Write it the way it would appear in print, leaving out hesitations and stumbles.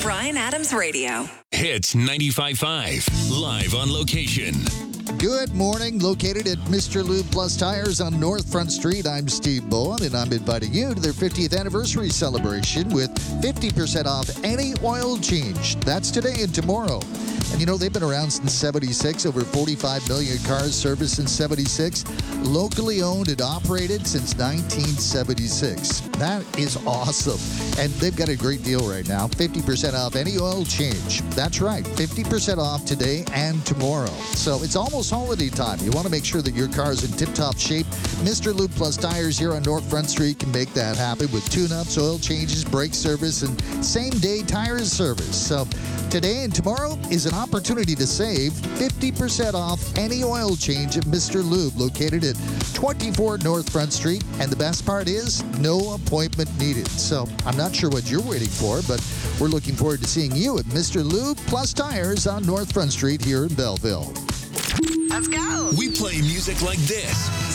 Bryan Adams Radio. Hits 95.5, live on location. Good morning. Located at Mr. Lube Plus Tires on North Front Street, I'm Steve Bowen, and I'm inviting you to their 50th anniversary celebration with 50% off any oil change. That's today and tomorrow. And you know, they've been around since 76, over 45 million cars serviced since 76, locally owned and operated since 1976. That is awesome. And they've got a great deal right now, 50% off any oil change. That's right, 50% off today and tomorrow. So it's almost holiday time. You want to make sure that your car's in tip-top shape. Mr. Lube Plus Tires here on North Front Street can make that happen with tune-ups, oil changes, brake service, and same-day tire service. So today and tomorrow is an opportunity to save 50% off any oil change at Mr. Lube, located at 24 North Front Street. And the best part is no appointment needed. So I'm not sure what you're waiting for, but we're looking forward to seeing you at Mr. Lube Plus Tires on North Front Street here in Belleville. Let's go. We play music like this